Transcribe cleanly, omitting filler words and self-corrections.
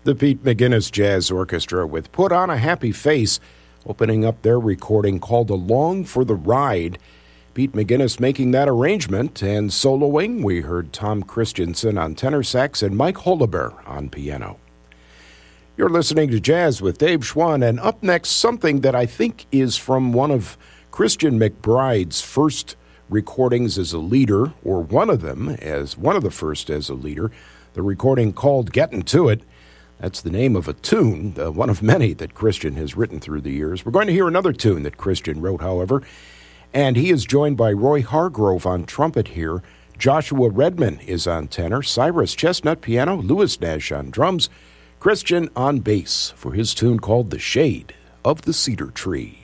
The Pete McGinnis Jazz Orchestra with Put on a Happy Face, opening up their recording called Along for the Ride. Pete McGinnis making that arrangement, and soloing, we heard Tom Christensen on tenor sax and Mike Holleber on piano. You're listening to Jazz with Dave Schwann, and up next, something that I think is from one of Christian McBride's first recordings as a leader, or one of them, as one of the first as a leader, the recording called Gettin' to It. That's the name of a tune, one of many that Christian has written through the years. We're going to hear another tune that Christian wrote, however, and he is joined by Roy Hargrove on trumpet here. Joshua Redman is on tenor, Cyrus Chestnut piano, Louis Nash on drums, Christian on bass for his tune called The Shade of the Cedar Tree.